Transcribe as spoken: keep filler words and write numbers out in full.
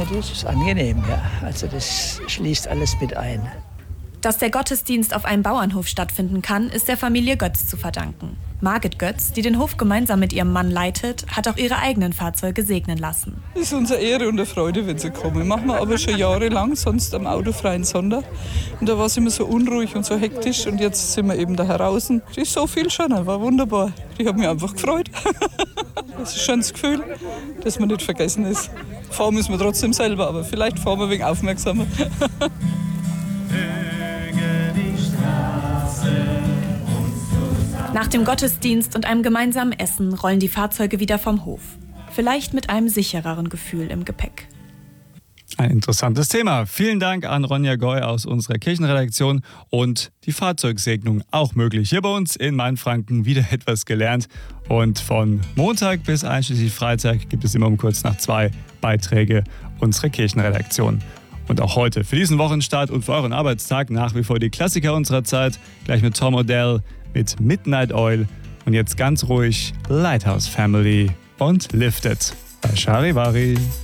nett ist, ist angenehm, ja. Also das schließt alles mit ein. Dass der Gottesdienst auf einem Bauernhof stattfinden kann, ist der Familie Götz zu verdanken. Margit Götz, die den Hof gemeinsam mit ihrem Mann leitet, hat auch ihre eigenen Fahrzeuge segnen lassen. Es ist unsere Ehre und eine Freude, wenn sie kommen. Machen wir aber schon jahrelang, sonst am autofreien Sonntag. Und da war es immer so unruhig und so hektisch und jetzt sind wir eben da draußen. Es ist so viel schöner, war wunderbar. Ich habe mich einfach gefreut. Das ist ein schönes Gefühl, dass man nicht vergessen ist. Fahren müssen wir trotzdem selber, aber vielleicht fahren wir wegen aufmerksamer. Nach dem Gottesdienst und einem gemeinsamen Essen rollen die Fahrzeuge wieder vom Hof. Vielleicht mit einem sichereren Gefühl im Gepäck. Ein interessantes Thema. Vielen Dank an Ronja Goy aus unserer Kirchenredaktion und die Fahrzeugsegnung auch möglich. Hier bei uns in Mainfranken wieder etwas gelernt. Und von Montag bis einschließlich Freitag gibt es immer um kurz nach zwei Beiträge unserer Kirchenredaktion. Und auch heute für diesen Wochenstart und für euren Arbeitstag nach wie vor die Klassiker unserer Zeit. Gleich mit Tom Odell, mit Midnight Oil und jetzt ganz ruhig Lighthouse Family und Lifted bei Charivari.